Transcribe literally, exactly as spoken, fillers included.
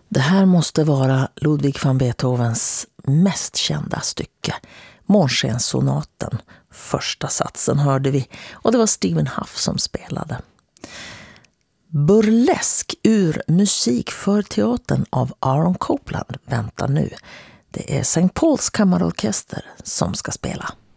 Det här måste vara Ludwig van Beethovens mest kända stycke. Månskenssonaten. Första satsen hörde vi och det var Stephen Huff som spelade. Burlesk ur musik för teatern av Aaron Copland väntar nu. Det är Saint Pauls kammarorkester som ska spela.